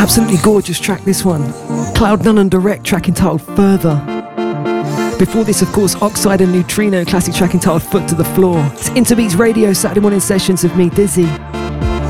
Absolutely gorgeous track, this one. Cloud None and Direct, track entitled Further. Before this, of course, Oxide and Neutrino, classic track entitled Foot to the Floor. It's Interbeats Radio, Saturday morning sessions of me, Dizzy.